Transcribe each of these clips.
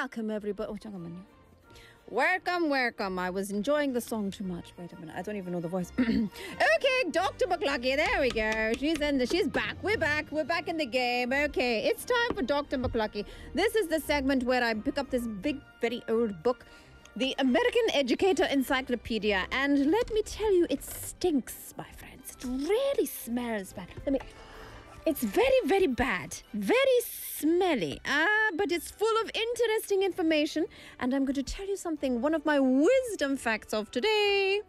welcome everybody. Oh, 잠깐만요. Welcome. I was enjoying the song too much. Wait a minute. I don't even know the voice. Okay, Dr. McLucky. There we go. She's back. We're back in the game. Okay, it's time for Dr. McLucky. This is the segment where I pick up this big, very old book, the American Educator Encyclopedia. And let me tell you, it stinks, my friends. It really smells bad. It's very, very bad. Very smelly. But it's full of interesting information. And I'm going to tell you something, one of my wisdom facts of today.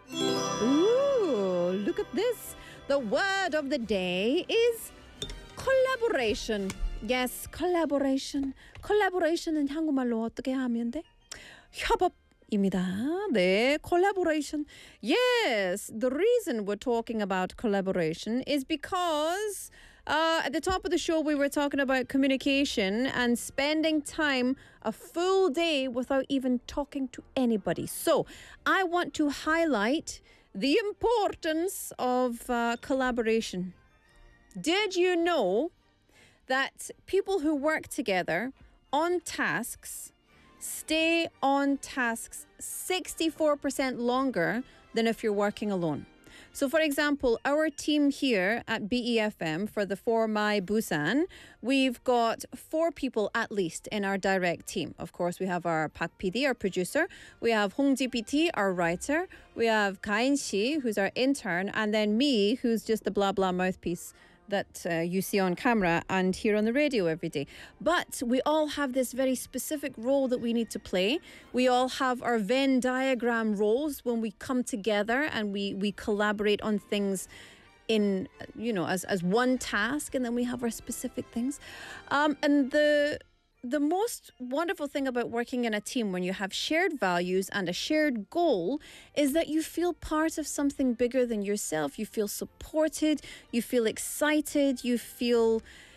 Ooh, look at this. The word of the day is collaboration. Yes, collaboration. collaboration은 한국말로 어떻게 하면 돼? 협업입니다. 네, collaboration. Yes, the reason we're talking about collaboration is because at the top of the show, we were talking about communication and spending time a full day without even talking to anybody. So I want to highlight the importance of collaboration. Did you know that people who work together on tasks stay on tasks 64% longer than if you're working alone? So, for example, our team here at BEFM for the For My Busan, we've got 4 people at least in our direct team. Of course, we have our Pak PD, our producer. We have Hong Ji PT, our writer. We have Kain Shi, who's our intern. And then me, who's just the blah, blah mouthpiece that you see on camera and hear on the radio every day. But we all have this very specific role that we need to play. We all have our Venn diagram roles when we come together and we collaborate on things in, as one task, and then we have our specific things. And the most wonderful thing about working in a team when you have shared values and a shared goal is that you feel part of something bigger than yourself. You feel supported, you feel excited, you feel,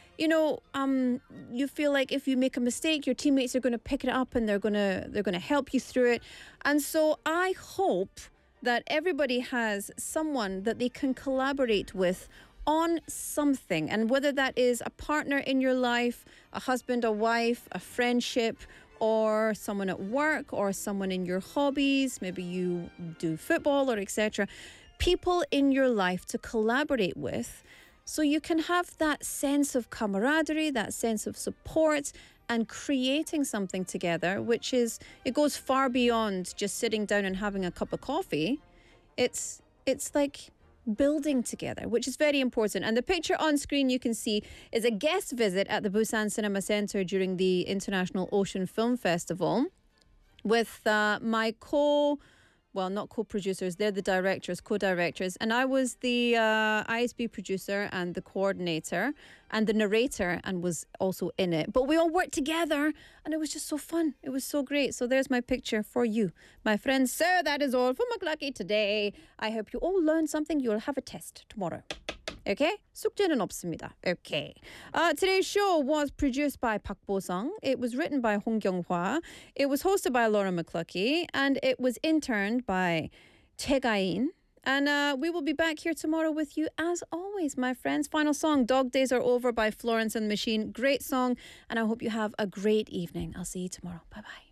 you feel like if you make a mistake, your teammates are going to pick it up and they're going to help you through it. And so I hope that everybody has someone that they can collaborate with on something, and whether that is a partner in your life, a husband, a wife, a friendship, or someone at work, or someone in your hobbies, maybe you do football or etc. People in your life to collaborate with, so you can have that sense of camaraderie, that sense of support, and creating something together, which it goes far beyond just sitting down and having a cup of coffee. It's like building together, which is very important. And the picture on screen you can see is a guest visit at the Busan Cinema Center during the International Ocean Film Festival with my not co-producers, they're the directors, co-directors, and I was the ISB producer and the coordinator and the narrator and was also in it. But we all worked together and it was just so fun. It was so great. So there's my picture for you, my friends. So that is all for McLucky today. I hope you all learned something. You'll have a test tomorrow. Okay? 숙제는 없습니다. Okay. Today's show was produced by Park Bo-sung. It was written by Hong Kyung-hwa. It was hosted by Laura McLucky. And it was interned by Tae Ga-in. And we will be back here tomorrow with you as always, my friends. Final song, Dog Days Are Over by Florence and the Machine. Great song. And I hope you have a great evening. I'll see you tomorrow. Bye-bye.